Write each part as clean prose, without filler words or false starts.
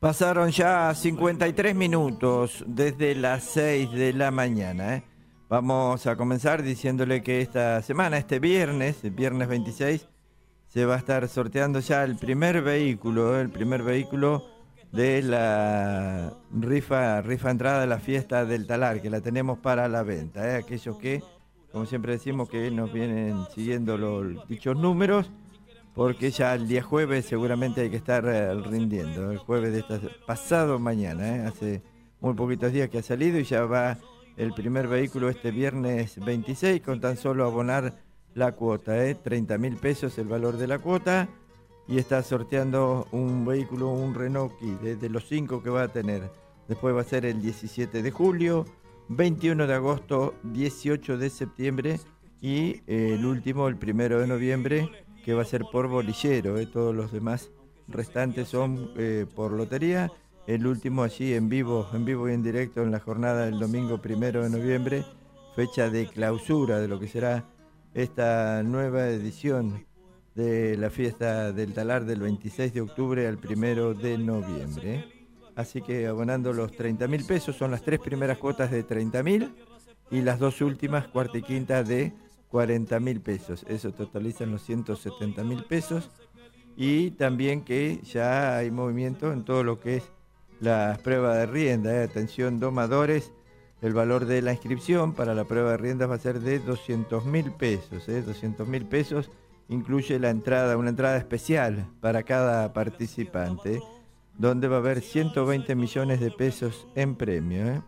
Pasaron ya 53 minutos desde las 6 de la mañana. Vamos a comenzar diciéndole que esta semana, este viernes, el viernes 26, se va a estar sorteando ya el primer vehículo de la rifa entrada de la fiesta del Talar, que la tenemos para la venta. Aquellos que, como siempre decimos, que nos vienen siguiendo los dichos números, porque ya el día jueves seguramente hay que estar rindiendo. El jueves de pasado mañana, hace muy poquitos días que ha salido y ya va el primer vehículo este viernes 26 con tan solo abonar la cuota, 30.000 pesos el valor de la cuota, y está sorteando un vehículo, un Renault Kwid, de los 5 que va a tener. Después va a ser el 17 de julio, 21 de agosto, 18 de septiembre y el último, el 1 de noviembre, que va a ser por bolillero. Todos los demás restantes son por lotería. El último allí en vivo y en directo en la jornada del domingo 1 de noviembre, fecha de clausura de lo que será esta nueva edición de la fiesta del Talar del 26 de octubre al 1 de noviembre. Así que abonando los 30.000 pesos, son las 3 primeras cuotas de 30.000 y las 2 últimas, cuarta y quinta, de 40.000 pesos. Eso totalizan los 170.000 pesos. Y también que ya hay movimiento en todo lo que es las pruebas de rienda. Atención, domadores, el valor de la inscripción para la prueba de riendas va a ser de 200.000 pesos. 200.000 pesos incluye la entrada, una entrada especial para cada participante, donde va a haber 120 millones de pesos en premio.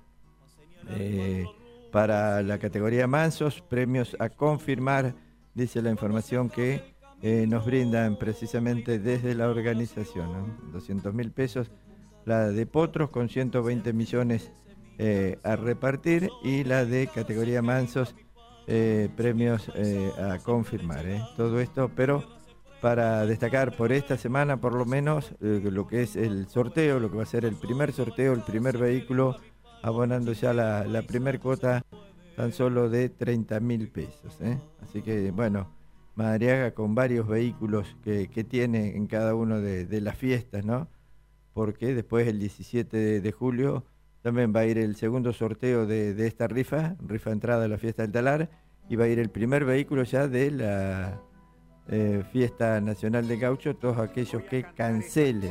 Para la categoría mansos, premios a confirmar, dice la información que nos brindan precisamente desde la organización, 200.000 pesos la de potros con 120 millones a repartir, y la de categoría mansos, premios a confirmar. Todo esto, pero para destacar por esta semana por lo menos lo que es el sorteo, lo que va a ser el primer sorteo, el primer vehículo, abonando ya la primer cuota tan solo de 30.000 pesos. Así que bueno, Madariaga con varios vehículos que tiene en cada uno de las fiestas, ¿no? Porque después el 17 de julio también va a ir el segundo sorteo de esta rifa entrada de la fiesta del Talar, y va a ir el primer vehículo ya de la fiesta nacional de Gaucho, todos aquellos que cancelen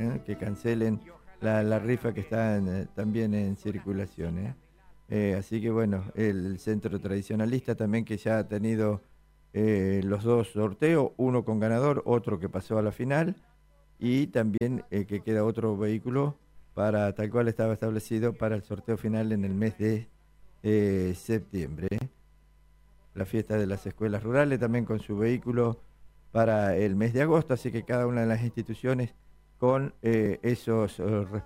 la rifa que está también en circulación. Así que bueno, el centro tradicionalista también, que ya ha tenido los 2 sorteos, uno con ganador, otro que pasó a la final, y también que queda otro vehículo para tal cual estaba establecido para el sorteo final en el mes de septiembre. La fiesta de las escuelas rurales también con su vehículo para el mes de agosto, así que cada una de las instituciones con esos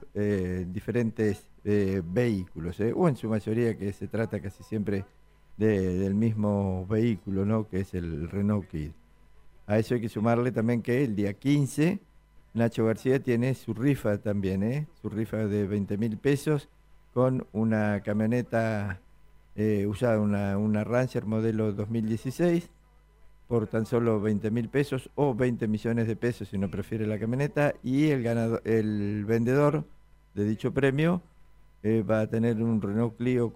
diferentes vehículos, o en su mayoría, que se trata casi siempre del mismo vehículo, ¿no? Que es el Renault Kwid. A eso hay que sumarle también que el día 15 Nacho García tiene su rifa también, su rifa de 20.000 pesos con una camioneta usada, una Ranger modelo 2016, por tan solo 20.000 pesos o 20 millones de pesos si no prefiere la camioneta, y el vendedor de dicho premio va a tener un Renault Clio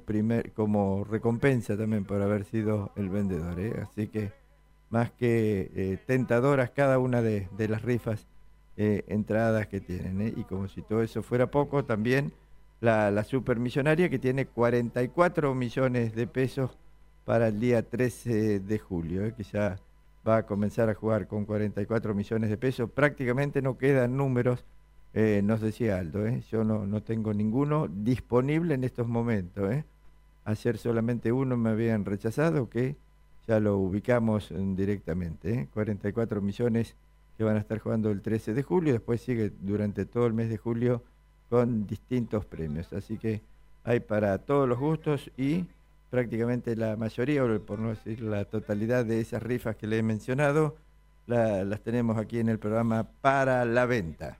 como recompensa también por haber sido el vendedor. Así que más que tentadoras cada una de las rifas entradas que tienen. Y como si todo eso fuera poco, también la supermillonaria, que tiene 44 millones de pesos para el día 13 de julio, que ya va a comenzar a jugar con 44 millones de pesos. Prácticamente no quedan números, nos decía Aldo, yo no tengo ninguno disponible en estos momentos. Ayer solamente uno me habían rechazado, que ya lo ubicamos directamente. 44 millones que van a estar jugando el 13 de julio, después sigue durante todo el mes de julio con distintos premios. Así que hay para todos los gustos, y prácticamente la mayoría, o por no decir la totalidad de esas rifas que le he mencionado, las tenemos aquí en el programa para la venta.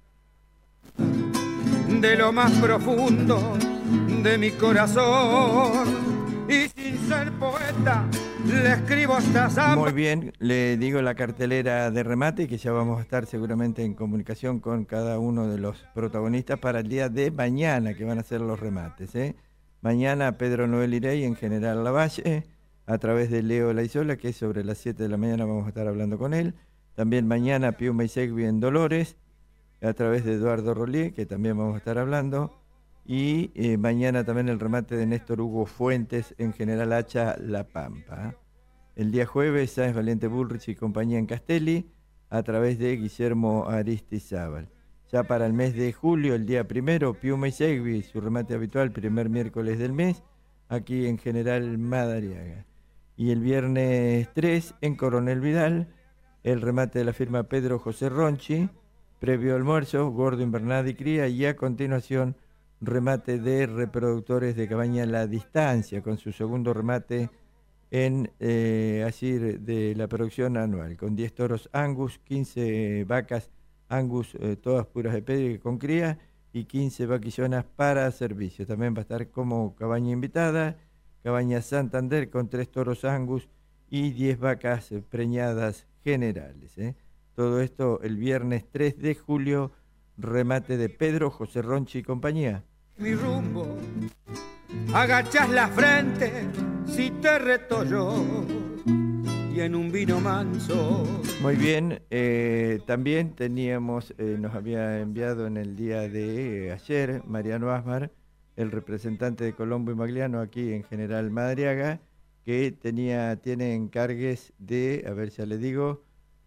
De lo más profundo de mi corazón, y sin ser poeta le escribo esta samba. Muy bien, le digo la cartelera de remate, que ya vamos a estar seguramente en comunicación con cada uno de los protagonistas para el día de mañana, que van a ser los remates, ¿eh? Mañana Pedro Noel Irey en General Lavalle, a través de Leo Laizola, que sobre las 7 de la mañana vamos a estar hablando con él. También mañana Pío Meisegui en Dolores, a través de Eduardo Rollier, que también vamos a estar hablando. Y mañana también el remate de Néstor Hugo Fuentes en General Hacha, La Pampa. El día jueves, Sáenz Valiente Bullrich y compañía en Castelli, a través de Guillermo Aristizábal. Ya para el mes de julio, el día primero, Pío Meisegui, su remate habitual, primer miércoles del mes, aquí en General Madariaga. Y el viernes 3, en Coronel Vidal, el remate de la firma Pedro José Ronchi, previo almuerzo, Gordo Invernada y Cría, y a continuación, remate de reproductores de cabaña La Distancia, con su segundo remate en así de la producción anual, con 10 toros Angus, 15 vacas Angus, todas puras de pedigrí con cría, y 15 vaquillonas para servicio. También va a estar como cabaña invitada, cabaña Santander con 3 toros Angus y 10 vacas preñadas generales, ¿eh? Todo esto el viernes 3 de julio, remate de Pedro José Ronchi y compañía. Mi rumbo, agachas la frente si te reto yo, y en un vino manso. Muy bien, también teníamos, nos había enviado en el día de ayer Mariano Asmar, el representante de Colombo y Magliano aquí en General Madariaga, que tiene encargues de, a ver, ya le digo,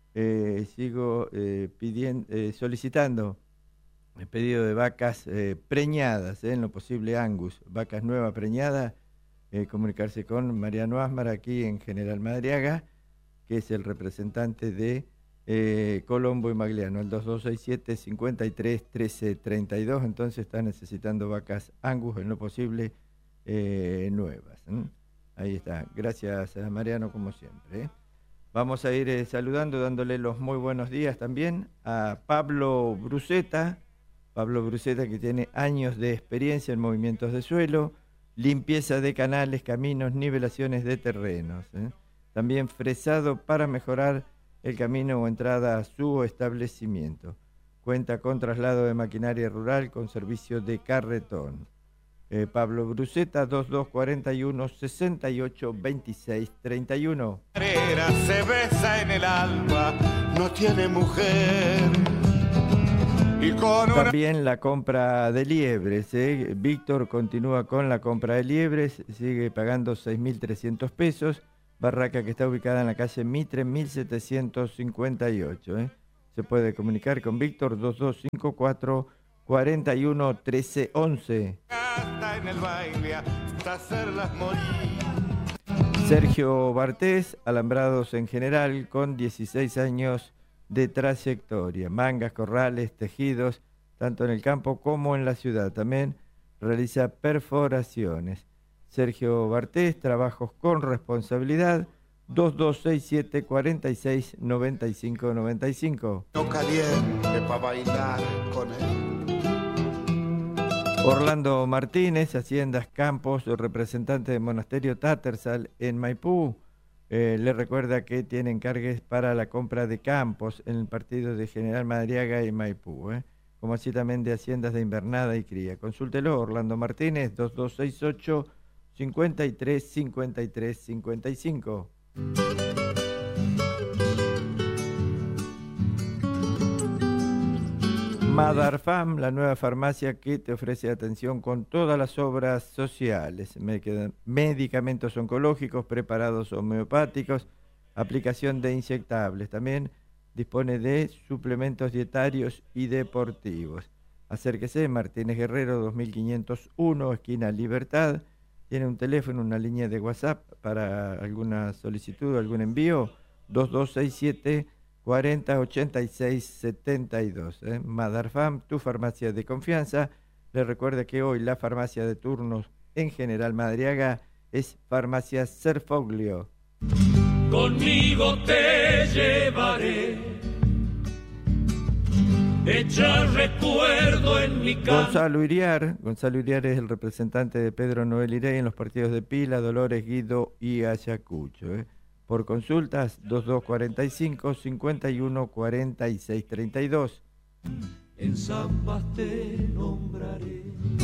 sigo solicitando el pedido de vacas preñadas, en lo posible Angus, vacas nuevas preñadas, comunicarse con Mariano Asmar aquí en General Madariaga, que es el representante de Colombo y Magliano, el 2267-531332, entonces está necesitando vacas Angus, en lo posible nuevas. Ahí está, gracias a Mariano como siempre. Vamos a ir saludando, dándole los muy buenos días también a Pablo Bruceta, que tiene años de experiencia en movimientos de suelo, limpieza de canales, caminos, nivelaciones de terrenos. También fresado para mejorar el camino o entrada a su establecimiento. Cuenta con traslado de maquinaria rural con servicio de carretón. Pablo Bruceta, 2241 68 26 31. Se besa en el alba, no tiene mujer. También la compra de liebres. Víctor continúa con la compra de liebres, sigue pagando 6.300 pesos. Barraca que está ubicada en la calle Mitre, 1758. Se puede comunicar con Víctor, 2254 41 13 11. Sergio Bartés, alambrados en general, con 16 años de trayectoria, mangas, corrales, tejidos, tanto en el campo como en la ciudad. También realiza perforaciones. Sergio Bartés, trabajos con responsabilidad, 2267 46 95 95. No caliente para bailar con él. Orlando Martínez, Haciendas Campos, representante del Monasterio Tattersall en Maipú, le recuerda que tiene encargues para la compra de campos en el partido de General Madariaga y Maipú, como así también de Haciendas de Invernada y Cría. Consúltelo, Orlando Martínez, 2268 53 53 55. Madarfam, la nueva farmacia que te ofrece atención con todas las obras sociales, medicamentos oncológicos, preparados homeopáticos, aplicación de inyectables. También dispone de suplementos dietarios y deportivos. Acérquese, Martínez Guerrero 2501, esquina Libertad. Tiene un teléfono, una línea de WhatsApp para alguna solicitud, algún envío, 2267 40 86 72. Madarfam, tu farmacia de confianza. Le recuerda que hoy la farmacia de turnos en General Madariaga es Farmacia Serfoglio. Conmigo te llevaré echar recuerdo en mi campo. Gonzalo Iriar es el representante de Pedro Noel Irey en los partidos de Pila, Dolores, Guido y Ayacucho. Por consultas, 2245 51 46 32. En Zambas te nombraré.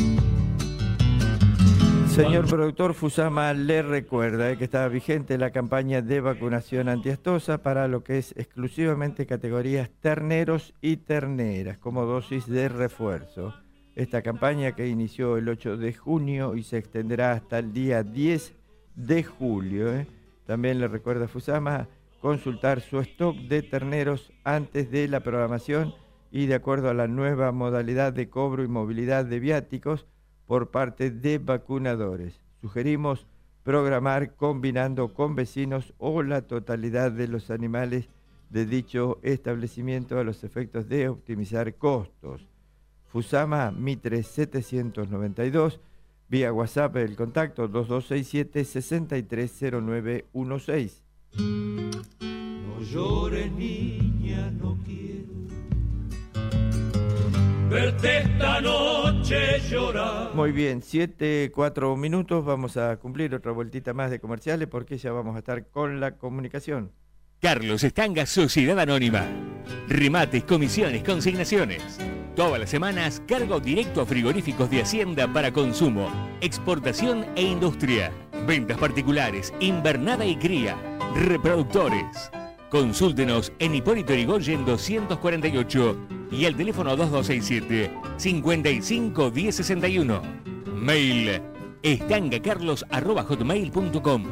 Señor productor, Fusama le recuerda que está vigente la campaña de vacunación antiastosa para lo que es exclusivamente categorías terneros y terneras como dosis de refuerzo. Esta campaña que inició el 8 de junio y se extenderá hasta el día 10 de julio. También le recuerda a Fusama consultar su stock de terneros antes de la programación y de acuerdo a la nueva modalidad de cobro y movilidad de viáticos por parte de vacunadores. Sugerimos programar combinando con vecinos o la totalidad de los animales de dicho establecimiento a los efectos de optimizar costos. Fusama Mitre 792, vía WhatsApp el contacto 2267-630916. No llores, niña, no quiero verte esta noche llorar. Muy bien, 7:04 minutos, vamos a cumplir otra vueltita más de comerciales porque ya vamos a estar con la comunicación. Carlos Estanga, Sociedad Anónima. Remates, comisiones, consignaciones. Todas las semanas, cargo directo a frigoríficos de Hacienda para consumo, exportación e industria. Ventas particulares, invernada y cría. Reproductores. Consúltenos en Hipólito Yrigoyen 248 y al teléfono 2267 55 1061. Mail estangacarlos@hotmail.com.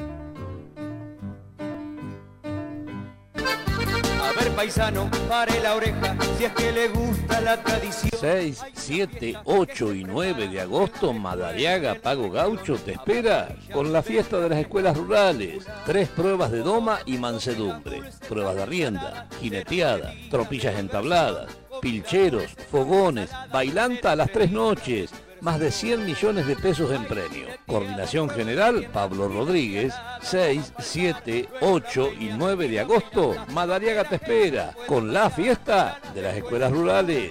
A ver, paisano, pare la oreja, si es que le gusta la tradición. 6, 7, 8 y 9 de agosto, Madariaga Pago Gaucho te espera con la fiesta de las escuelas rurales. 3 pruebas de doma y mansedumbre, pruebas de rienda, jineteada, tropillas entabladas, pilcheros, fogones, bailanta a las 3 noches. Más de 100 millones de pesos en premio. Coordinación General, Pablo Rodríguez. 6, 7, 8 y 9 de agosto, Madariaga te espera con la fiesta de las escuelas rurales.